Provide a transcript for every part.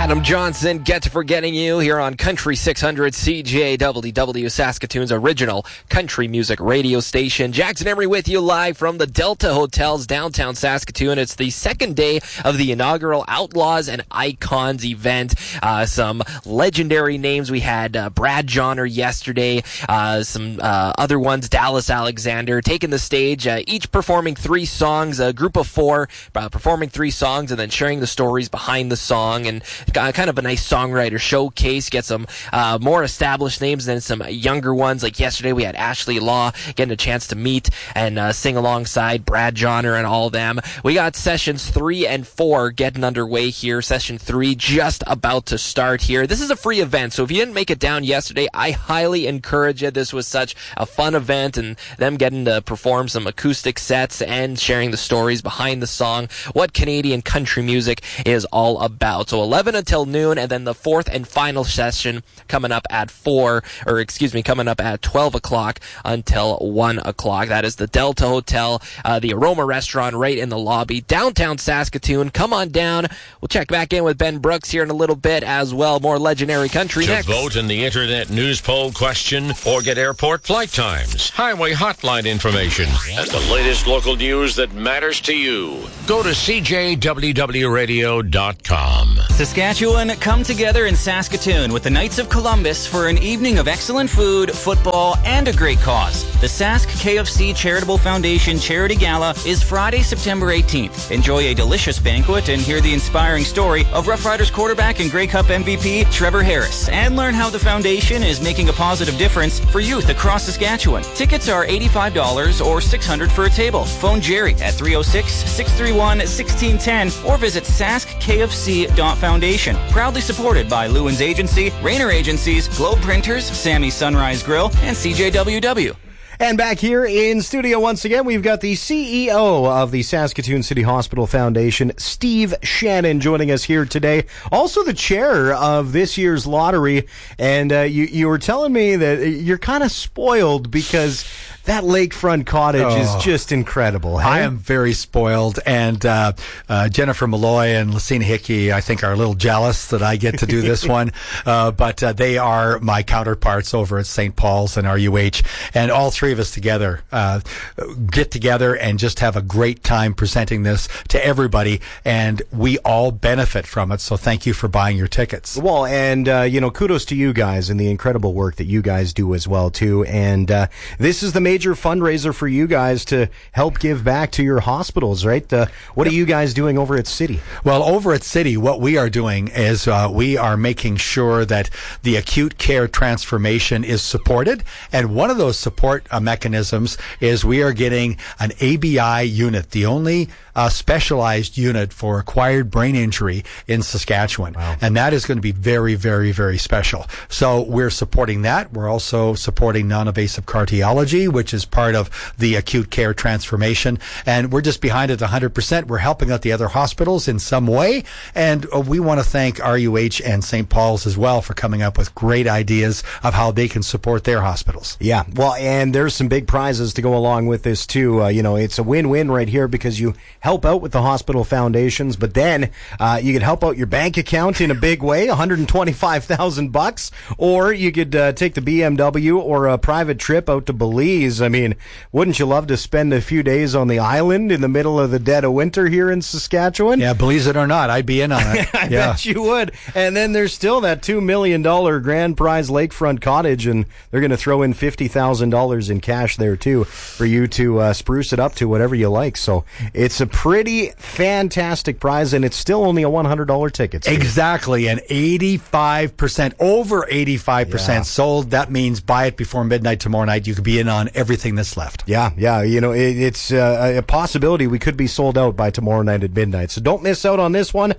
Adam Johnson, Get to Forgetting You, here on Country 600 CJWW, Saskatoon's original country music radio station. Jackson Emery with you live from the Delta Hotels, downtown Saskatoon. It's the second day of the inaugural Outlaws and Icons event. Some legendary names. We had Brad Johnner yesterday, some other ones, Dallas Alexander, taking the stage, each performing 3 songs, a group of 4 performing 3 songs and then sharing the stories behind the song, and kind of a nice songwriter showcase. Get some more established names than some younger ones. Like yesterday we had Ashley Law getting a chance to meet and sing alongside Brad Johnner and all them. We got sessions 3 and 4 getting underway here. Session 3 just about to start here. This is a free event, so if you didn't make it down yesterday, I highly encourage it. This was such a fun event, and them getting to perform some acoustic sets and sharing the stories behind the song, what Canadian country music is all about. So 11 until noon, and then the 4th and final session coming up at 12 o'clock until 1 o'clock. That is the Delta Hotel, the Aroma Restaurant right in the lobby, downtown Saskatoon. Come on down. We'll check back in with Ben Brooks here in a little bit as well. More legendary country to next. Vote in the Internet News Poll question or get airport flight times, highway hotline information, and the latest local news that matters to you. Go to CJWWRadio.com. Saskatchewan, come together in Saskatoon with the Knights of Columbus for an evening of excellent food, football, and a great cause. The Sask KFC Charitable Foundation Charity Gala is Friday, September 18th. Enjoy a delicious banquet and hear the inspiring story of Rough Riders quarterback and Grey Cup MVP Trevor Harris, and learn how the foundation is making a positive difference for youth across Saskatchewan. Tickets are $85 or $600 for a table. Phone Jerry at 306-631-1610 or visit SaskKFC.Foundation. Proudly supported by Lewin's Agency, Rayner Agencies, Globe Printers, Sammy's Sunrise Grill, and CJWW. And back here in studio once again, we've got the CEO of the Saskatoon City Hospital Foundation, Steve Shannon, joining us here today. Also the chair of this year's lottery. And you were telling me that you're kind of spoiled because that lakefront cottage is just incredible. Hey? I am very spoiled, and Jennifer Malloy and Lucina Hickey, I think, are a little jealous that I get to do this one. But they are my counterparts over at St. Paul's and RUH, and all 3 of us together get together and just have a great time presenting this to everybody, and we all benefit from it. So thank you for buying your tickets. Well, and kudos to you guys and the incredible work that you guys do as well too. And this is the major fundraiser for you guys to help give back to your hospitals, right? What are you guys doing over at City? Well, over at City, what we are doing is we are making sure that the acute care transformation is supported, and one of those support mechanisms is we are getting an ABI unit, the only specialized unit for acquired brain injury in Saskatchewan. Wow. And that is going to be very, very, very special. So we're supporting that. We're also supporting non-invasive cardiology, which is part of the acute care transformation. And we're just behind it 100%. We're helping out the other hospitals in some way. And we want to thank RUH and St. Paul's as well for coming up with great ideas of how they can support their hospitals. Yeah. Well, and there's some big prizes to go along with this too. It's a win-win right here because you help out with the hospital foundations, but then you could help out your bank account in a big way, $125,000, or you could take the BMW or a private trip out to Belize. I mean, wouldn't you love to spend a few days on the island in the middle of the dead of winter here in Saskatchewan? Yeah, believe it or not, I'd be in on it. I bet you would. And then there's still that $2 million grand prize lakefront cottage, and they're going to throw in $50,000 in cash there too for you to spruce it up to whatever you like. So it's a pretty fantastic prize, and it's still only a $100 ticket. Steve. Exactly, and 85%, over 85% sold. That means buy it before midnight tomorrow night. You could be in on everything that's left. Yeah. It's a possibility we could be sold out by tomorrow night at midnight. So don't miss out on this one.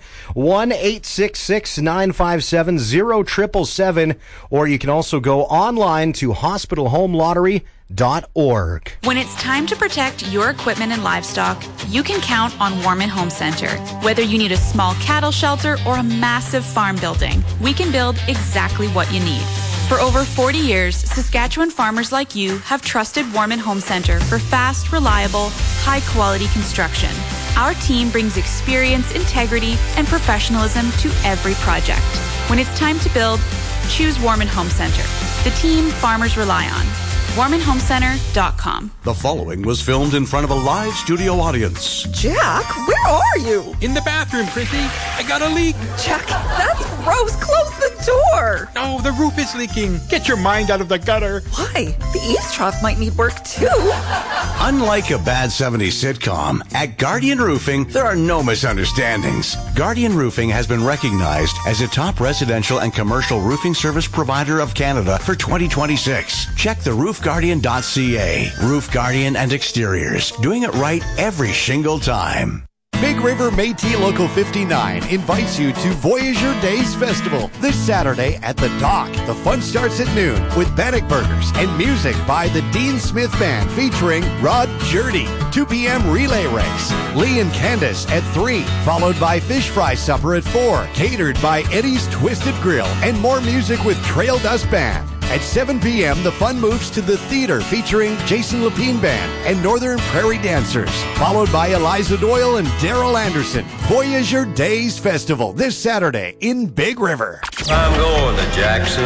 1-866-957-0777, or you can also go online to hospitalhomelottery.org. When it's time to protect your equipment and livestock, you can count on Warman Home Center. Whether you need a small cattle shelter or a massive farm building, we can build exactly what you need. For over 40 years, Saskatchewan farmers like you have trusted Warman Home Center for fast, reliable, high-quality construction. Our team brings experience, integrity, and professionalism to every project. When it's time to build, choose Warman Home Center, the team farmers rely on. WarmanHomeCenter.com. The following was filmed in front of a live studio audience. Jack, where are you? In the bathroom, Chrissy. I got a leak. Jack, that's gross. Close the door. Oh, the roof is leaking. Get your mind out of the gutter. Why? The eaves trough might need work too. Unlike a bad 70s sitcom, at Guardian Roofing, there are no misunderstandings. Guardian Roofing has been recognized as a top residential and commercial roofing service provider of Canada for 2026. Check the roofguardian.ca. Roof Guardian and Exteriors. Doing it right every shingle time. Big River Métis Local 59 invites you to Voyager Days Festival this Saturday at the Dock. The fun starts at noon with Bannock Burgers and music by the Dean Smith Band featuring Rod Jurdy. 2 p.m. relay race. Lee and Candace at 3, followed by fish fry supper at 4, catered by Eddie's Twisted Grill, and more music with Trail Dust Band. At 7 p.m., the fun moves to the theater featuring Jason Lapine Band and Northern Prairie Dancers, followed by Eliza Doyle and Daryl Anderson. Voyager Days Festival this Saturday in Big River. I'm going to Jackson.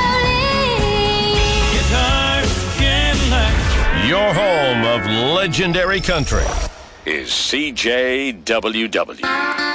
Your home of legendary country is CJWW.